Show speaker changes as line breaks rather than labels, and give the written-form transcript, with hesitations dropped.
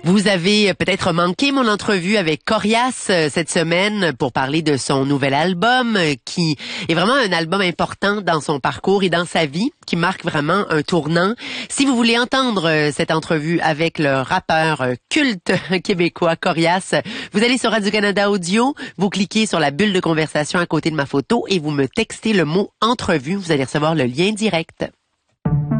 Vous avez peut-être manqué mon entrevue avec Corias cette semaine pour parler de son nouvel album qui est vraiment un album important dans son parcours et dans sa vie, qui marque vraiment un tournant. Si vous voulez entendre cette entrevue avec le rappeur culte québécois Corias, vous allez sur Radio-Canada Audio, vous cliquez sur la bulle de conversation à côté de ma photo et vous me textez le mot entrevue. Vous allez recevoir le lien direct.